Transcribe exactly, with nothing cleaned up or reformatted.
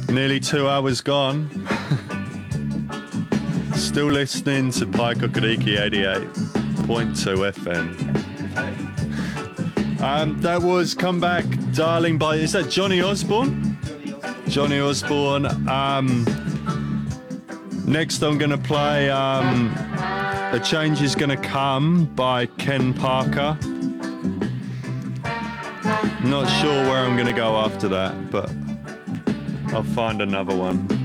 Nearly two hours gone. Still listening to Pai Kokoriki eighty-eight point two F M. Um, that was Come Back Darling by, is that Johnny Osborne? Johnny Osborne. Um, next I'm going to play um, A Change Is Gonna Come by Ken Parker. Not sure where I'm going to go after that, but I'll find another one.